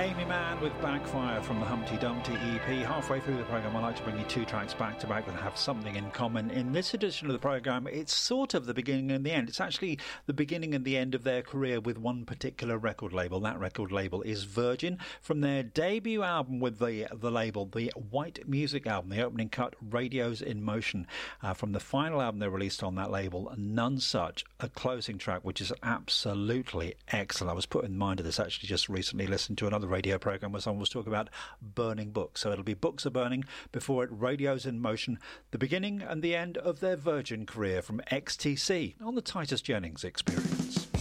Amy Mann with Backfire from the Humpty Dumpty EP. Halfway through the programme, I like to bring you two tracks back to back that have something in common. In this edition of the programme, it's sort of the beginning and the end. It's actually the beginning and the end of their career with one particular record label. That record label is Virgin. From their debut album with the label, the White Music album, the opening cut, Radios in Motion. From the final album they released on that label, None Such, a closing track which is absolutely excellent. I was put in mind of this actually just recently, listened to another radio programme where someone was talking about burning books. So it'll be Books Are Burning, before it Radios in Motion, the beginning and the end of their Virgin career from XTC on the Titus Jennings Experience.